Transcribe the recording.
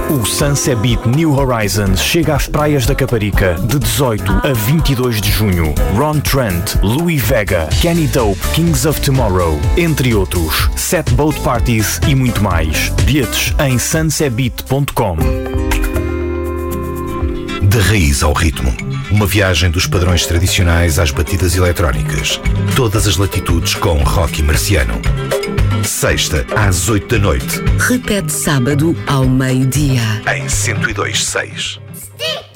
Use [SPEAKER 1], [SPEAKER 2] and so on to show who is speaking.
[SPEAKER 1] O Sunset Beat New Horizons chega às praias da Caparica de 18 a 22 de junho. Ron Trent, Louis Vega, Kenny Dope, Kings of Tomorrow, entre outros. 7 boat parties e muito mais. Bilhetes em sunsetbeat.com.
[SPEAKER 2] Da raiz ao ritmo. Uma viagem dos padrões tradicionais às batidas eletrónicas. Todas as latitudes com Rocky Marciano. Sexta, às 8 da noite.
[SPEAKER 3] Repete sábado ao meio-dia.
[SPEAKER 2] Em 102.6.